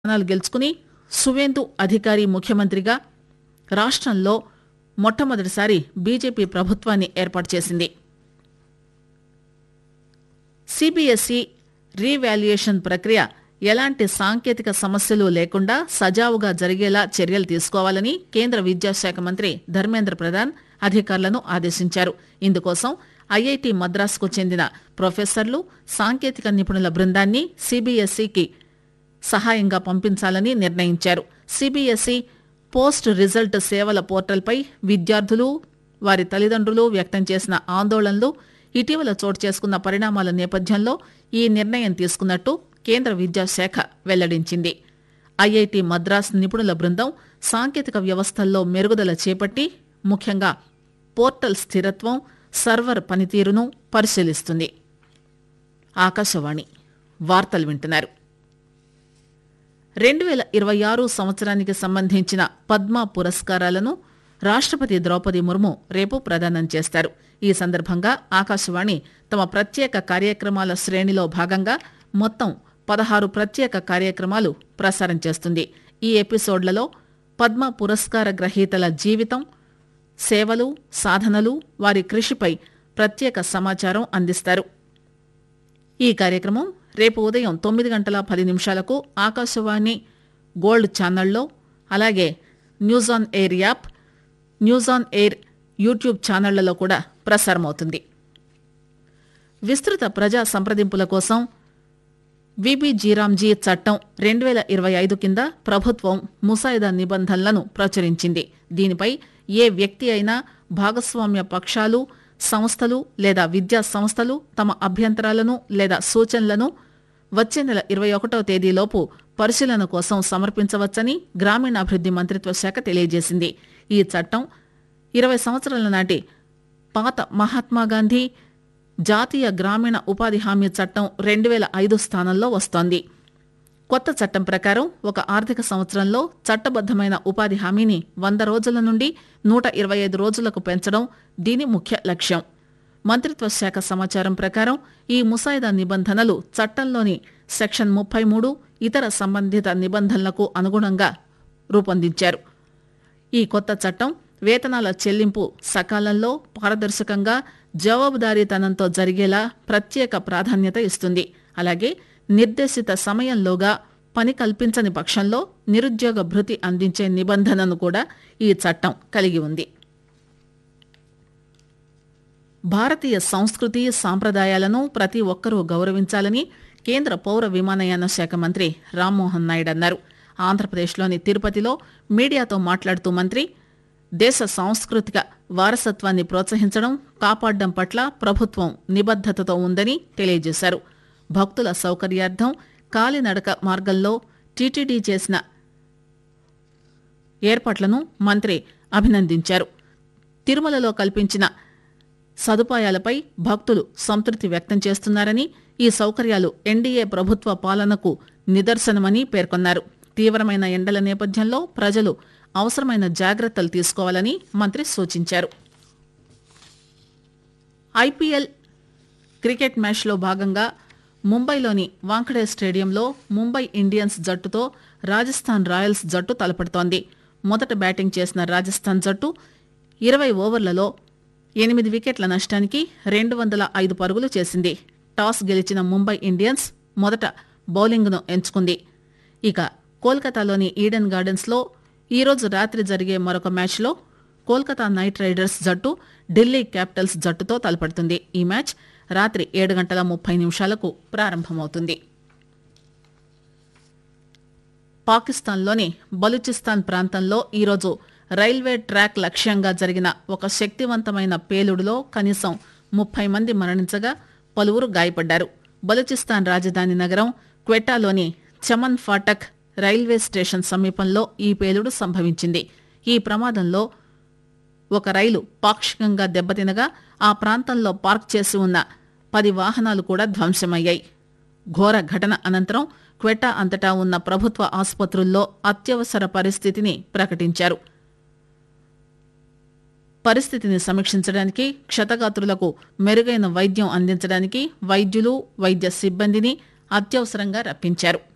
స్థానాలు గెలుచుకుని సువేందు అధికారి ముఖ్యమంత్రిగా రాష్ట్రంలో మొట్టమొదటిసారి బీజేపీ ప్రభుత్వాన్ని ఏర్పాటు చేసింది. సిబిఎస్ఈ రీవాల్యుయేషన్ ప్రక్రియ ఎలాంటి సాంకేతిక సమస్యలు లేకుండా సజావుగా జరిగేలా చర్యలు తీసుకోవాలని కేంద్ర విద్యాశాఖ మంత్రి ధర్మేంద్ర ప్రధాన్ అధికారులను ఆదేశించారు. ఇందుకోసం ఐఐటి మద్రాసుకు చెందిన ప్రొఫెసర్లు, సాంకేతిక నిపుణుల బృందాన్ని సిబిఎస్ఈకి సహాయంగా పంపించాలని నిర్ణయించారు. సిబిఎస్ఈ పోస్ట్ రిజల్ట్ సేవల పోర్టల్పై విద్యార్థులు, వారి తల్లిదండ్రులు వ్యక్తం చేసిన ఆందోళనలు, ఇటీవల చోటు చేసుకున్న పరిణామాల నేపథ్యంలో ఈ నిర్ణయం తీసుకున్నట్టు కేంద్ర విద్యాశాఖ వెల్లడించింది. ఐఐటి మద్రాస్ నిపుణుల బృందం సాంకేతిక వ్యవస్థల్లో మెరుగుదల చేపట్టి ముఖ్యంగా పోర్టల్ స్థిరత్వం, సర్వర్ పనితీరును పరిశీలిస్తుంది. ఆకాశవాణి వార్తలు వింటున్నారు. 2026 సంవత్సరానికి సంబంధించిన పద్మ పురస్కారాలను రాష్ట్రపతి ద్రౌపది ముర్ము రేపు ప్రదానం చేస్తారు. ఈ సందర్భంగా ఆకాశవాణి తమ ప్రత్యేక కార్యక్రమాల శ్రేణిలో భాగంగా మొత్తం 16 ప్రత్యేక కార్యక్రమాలు ప్రసారం చేస్తుంది. ఈ ఎపిసోడ్లలో పద్మ పురస్కార గ్రహీతల జీవితం, సేవలు, సాధనలు, వారి కృషిపై ప్రత్యేక సమాచారం అందిస్తారు. ఈ కార్యక్రమం రేపు ఉదయం 9:10 ఆకాశవాణి గోల్డ్ ఛానల్లో, అలాగే news on air app, news on air YouTube ఛానళ్లలో కూడా ప్రసారమవుతుంది. విస్తృత ప్రజా సంప్రదింపుల కోసం విబిజీరామ్జీ చట్టం 2025 కింద ప్రభుత్వం ముసాయిదా నిబంధనలను ప్రచురించింది. దీనిపై ఏ వ్యక్తి అయినా, భాగస్వామ్య పక్షాలు, సంస్థలు లేదా విద్యా సంస్థలు తమ అభ్యంతరాలను లేదా సూచనలను వచ్చే నెల 21వ తేదీలోపు పరిశీలన కోసం సమర్పించవచ్చని గ్రామీణాభివృద్ది మంత్రిత్వ శాఖ తెలియజేసింది. ఈ చట్టం 20 సంవత్సరాల నాటి పాత మహాత్మాగాంధీ జాతీయ గ్రామీణ ఉపాధి హామీ చట్టం 2005 స్థానంలో వస్తోంది. కొత్త చట్టం ప్రకారం ఒక ఆర్థిక సంవత్సరంలో చట్టబద్దమైన ఉపాధి హామీని 100 రోజుల నుండి 125 రోజులకు పెంచడం దీని ముఖ్య లక్ష్యం. మంత్రిత్వ శాఖ సమాచారం ప్రకారం ఈ ముసాయిదా నిబంధనలు చట్టంలోని సెక్షన్ 33 ఇతర సంబంధిత నిబంధనలకు అనుగుణంగా రూపొందించారు. ఈ కొత్త చట్టం వేతనాల చెల్లింపు సకాలంలో, పారదర్శకంగా, జవాబుదారీతనంతో జరిగేలా ప్రత్యేక ప్రాధాన్యత ఇస్తుంది. అలాగే నిర్దేశిత సమయంలోగా పని కల్పించని పక్షంలో నిరుద్యోగ భృతి అందించే నిబంధనను కూడా ఈ చట్టం కలిగి ఉంది. భారతీయ సంస్కృతి, సాంప్రదాయాలను ప్రతి ఒక్కరూ గౌరవించాలని కేంద్ర పౌర విమానయాన శాఖ మంత్రి రామ్మోహన్ నాయుడు అన్నారు. ఆంధ్రప్రదేశ్లోని తిరుపతిలో మీడియాతో మాట్లాడుతూ మంత్రి దేశ సాంస్కృతిక వారసత్వాన్ని ప్రోత్సహించడం, కాపాడడం పట్ల ప్రభుత్వం నిబద్దతతో ఉందని తెలియజేశారు. భక్తుల సౌకర్యార్థం కాలినడక మార్గంలో టీటీడీ చేసిన ఏర్పాట్లను మంత్రి అభినందించారు. తిరుమలలో కల్పించిన సదుపాయాలపై భక్తులు సంతృప్తి వ్యక్తం చేస్తున్నారని, ఈ సౌకర్యాలు ఎన్డీఏ ప్రభుత్వ పాలనకు నిదర్శనమని పేర్కొన్నారు. తీవ్రమైన ఎండల నేపథ్యంలో ప్రజలు అవసరమైన జాగ్రత్తలు తీసుకోవాలని మంత్రి సూచించారు. ఐపీఎల్ క్రికెట్ మ్యాచ్లో భాగంగా ముంబైలోని వాంఖడే స్టేడియంలో ముంబై ఇండియన్స్ జట్టుతో రాజస్థాన్ రాయల్స్ జట్టు తలపడుతోంది. మొదట బ్యాటింగ్ చేసిన రాజస్థాన్ జట్టు 20 ఓవర్లలో 8 వికెట్ల నష్టానికి 205 పరుగులు చేసింది. టాస్ గెలిచిన ముంబై ఇండియన్స్ మొదట బౌలింగ్ను ఎంచుకుంది. ఇక కోల్కతాలోని ఈడెన్ గార్డెన్స్లో ఈరోజు రాత్రి జరిగే మరొక మ్యాచ్లో కోల్కతా నైట్ రైడర్స్ జట్టు ఢిల్లీ క్యాపిటల్స్ జట్టుతో తలపడుతుంది. ఈ మ్యాచ్ రాత్రి 7:30 ప్రారంభమవుతుంది. పాకిస్తాన్లోని బలూచిస్తాన్ ప్రాంతంలో ఈరోజు రైల్వే ట్రాక్ లక్ష్యంగా జరిగిన ఒక శక్తివంతమైన పేలుడులో కనీసం 30 మంది మరణించగా పలువురు గాయపడ్డారు. బలూచిస్తాన్ రాజధాని నగరం క్వెటాలోని చమన్ ఫాటక్ రైల్వే స్టేషన్ సమీపంలో ఈ పేలుడు సంభవించింది. ఈ ప్రమాదంలో ఒక రైలు పాక్షికంగా దెబ్బతినగా ఆ ప్రాంతంలో పార్క్ చేసి ఉన్న 10 వాహనాలు కూడా ధ్వంసమయ్యాయి. ఘోర ఘటన అనంతరం క్వెటా అంతటా ఉన్న ప్రభుత్వ ఆసుపత్రుల్లో అత్యవసర పరిస్థితిని ప్రకటించారు. పరిస్థితిని సమీక్షించడానికి, క్షతగాత్రులకు మెరుగైన వైద్యం అందించడానికి వైద్యులు, వైద్య సిబ్బందిని అత్యవసరంగా రప్పించారు.